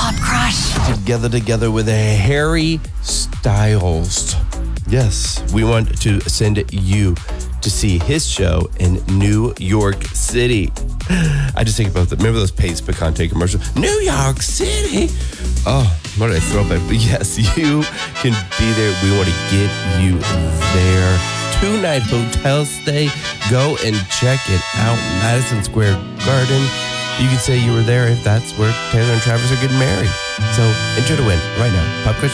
Pop Crush. Together with Harry Styles. Yes, we want to send you to see his show in New York City. I just think about remember those Pace Picante commercials? New York City. Oh, what did I throw back? But yes, you can be there. We want to get you there. 2-night hotel stay. Go and check it out. Madison Square Garden. You can say you were there if that's where Taylor and Travis are getting married. So enter to win right now. Pop Quiz